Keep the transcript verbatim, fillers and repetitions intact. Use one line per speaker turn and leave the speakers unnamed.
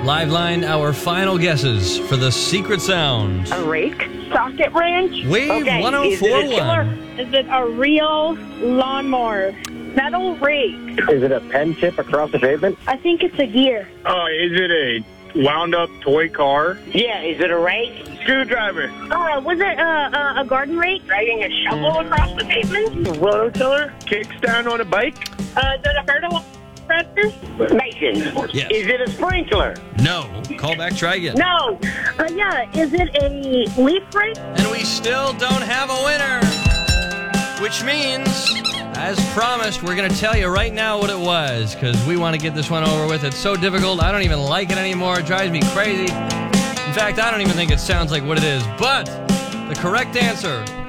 Liveline, our final guesses for the secret sound.
A rake?
Socket wrench?
Wave
Okay,
one oh
is it
four
a killer?
one.
Is it a real lawnmower? Metal rake?
Is it a pen tip across the pavement?
I think it's a gear.
Uh, is it a wound-up toy car?
Yeah, is it a rake?
Screwdriver.
Uh, was it a, a, a garden rake?
Dragging a shovel across the pavement?
Rototiller? Kickstand on a bike?
Uh, is it a fertilizer?
Mason,
Yes.
is it a sprinkler?
No. Call back, try again.
No. Uh, yeah, is it a leaf rake?
And we still don't have a winner. Which means, as promised, we're going to tell you right now what it was, because we want to get this one over with. It's so difficult, I don't even like it anymore. It drives me crazy. In fact, I don't even think it sounds like what it is. But the correct answer